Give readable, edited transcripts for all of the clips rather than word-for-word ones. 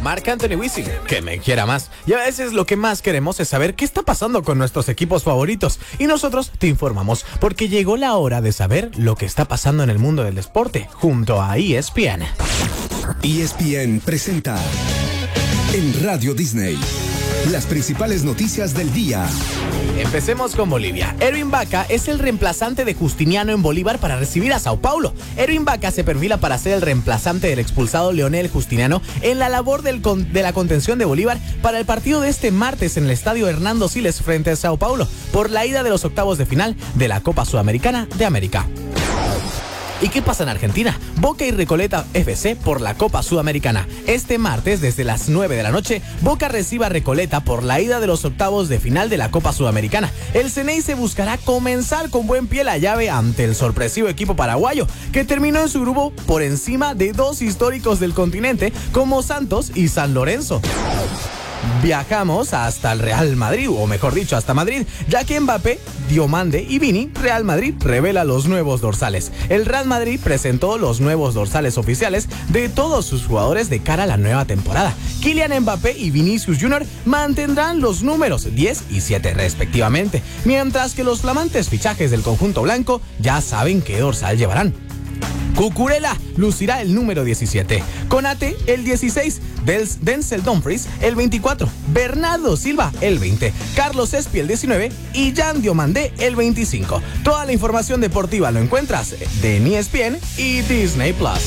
Marc Anthony Wisin, que me quiera más. Y a veces lo que más queremos es saber qué está pasando con nuestros equipos favoritos. Y nosotros te informamos, porque llegó la hora de saber lo que está pasando en el mundo del deporte, junto a ESPN. ESPN presenta en Radio Disney las principales noticias del día. Empecemos con Bolivia. Erwin Vaca es el reemplazante de Justiniano en Bolívar para recibir a Sao Paulo. Erwin Vaca se perfila para ser el reemplazante del expulsado Leonel Justiniano en la labor de la contención de Bolívar para el partido de este martes en el estadio Hernando Siles frente a Sao Paulo por la ida de los octavos de final de la Copa Sudamericana de América. ¿Y qué pasa en Argentina? Boca y Recoleta FC por la Copa Sudamericana. Este martes, desde las 9 de la noche, Boca recibe a Recoleta por la ida de los octavos de final de la Copa Sudamericana. El Ceneice buscará comenzar con buen pie la llave ante el sorpresivo equipo paraguayo, que terminó en su grupo por encima de dos históricos del continente como Santos y San Lorenzo. Viajamos hasta el Real Madrid, o mejor dicho, hasta Madrid, ya que Mbappé, Diomande y Vini, Real Madrid revela los nuevos dorsales. El Real Madrid presentó los nuevos dorsales oficiales de todos sus jugadores de cara a la nueva temporada. Kylian Mbappé y Vinicius Jr. mantendrán los números 10 y 7 respectivamente, mientras que los flamantes fichajes del conjunto blanco ya saben qué dorsal llevarán. Cucurella lucirá el número 17, Konate el 16, Denzel Dumfries el 24, Bernardo Silva el 20, Carlos Espi el 19 y Jan Diomandé el 25. Toda la información deportiva lo encuentras en ESPN y Disney Plus.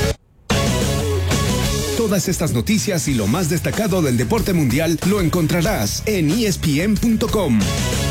Todas estas noticias y lo más destacado del deporte mundial lo encontrarás en ESPN.com.